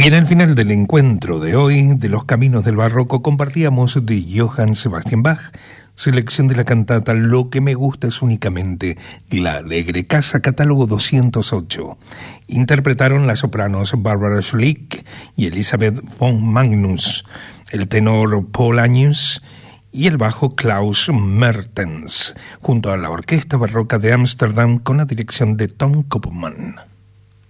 Y en el final del encuentro de hoy, de los caminos del barroco, compartíamos de Johann Sebastian Bach, selección de la cantata Lo que me gusta es únicamente la alegre casa, catálogo 208. Interpretaron las sopranos Barbara Schlick y Elisabeth von Magnus, el tenor Paul Agnus y el bajo Klaus Mertens, junto a la Orquesta Barroca de Ámsterdam con la dirección de Tom Koopman.